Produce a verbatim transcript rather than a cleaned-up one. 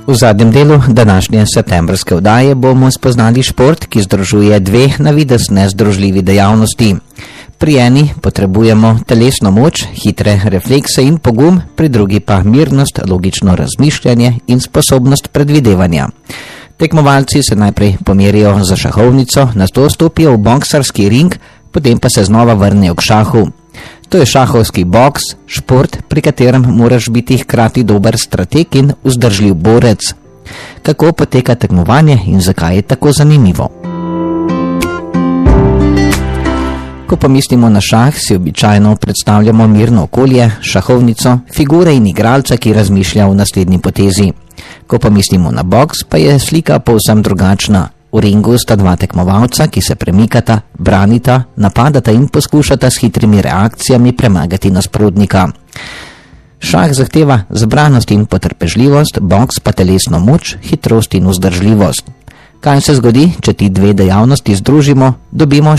V zadnjem delu današnje septembrske oddaje bomo spoznali šport, ki združuje dve na videz nezdružljivi dejavnosti. Pri eni potrebujemo telesno moč, hitre reflekse in pogum, pri drugi pa mirnost, logično razmišljanje in sposobnost predvidevanja. Tekmovalci se najprej pomerijo za šahovnico, nato stopijo v boksarski ring, potem pa se znova vrnejo k šahu. To je šahovski boks, šport, pri katerem moraš biti hkrati dober strateg in vzdržljiv borec. Kako poteka tekmovanje in zakaj je tako zanimivo? Ko pomislimo na šah, si običajno predstavljamo mirno okolje, šahovnico, figure in igralca, ki razmišlja v naslednji potezi. Ko pomislimo na boks, pa je slika povsem drugačna. V ringu sta dva tekmovalca, ki se premikata, branita, napadata in poskušata s hitrimi reakcijami premagati nasprotnika. Šah zahteva zbranost in potrpežljivost, boks pa telesno moč, hitrost in vzdržljivost. Kaj se zgodi, če ti dve dejavnosti združimo, dobimo